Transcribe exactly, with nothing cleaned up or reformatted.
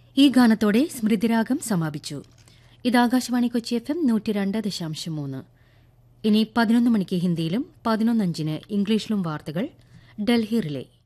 ഈ ഗാനത്തോടെ സ്മൃതിരാഗം സമാപിച്ചു. ഇത് ആകാശവാണി കൊച്ചി എഫ് എം നൂറ്റി രണ്ട് ദശാംശം മൂന്ന്. ഇനി പതിനൊന്ന് മണിക്ക് ഹിന്ദിയിലും പതിനൊന്നഞ്ചിന് ഇംഗ്ലീഷിലും വാർത്തകൾ ഡൽഹി റിലേ.